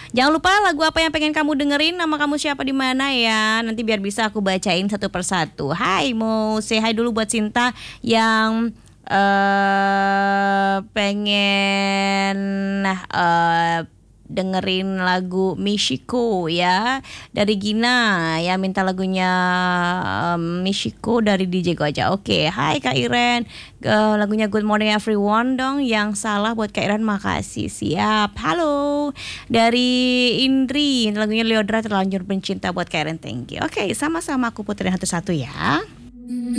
Jangan lupa lagu apa yang pengen kamu dengerin, nama kamu siapa di mana ya. Nanti biar bisa aku bacain satu persatu. Hai, mau say hi dulu buat Cinta yang pengen dengerin lagu Michiko ya dari Gina ya, minta lagunya Michiko dari DJ Goja. Oke, hai Kak Iren, lagunya Good Morning Everyone dong. Yang salah buat Kak Iren, makasih. Siap. Halo dari Indri, lagunya Leodra Terlanjur Pencinta buat Kak Iren, thank you. Oke, sama-sama aku puterin satu-satu ya.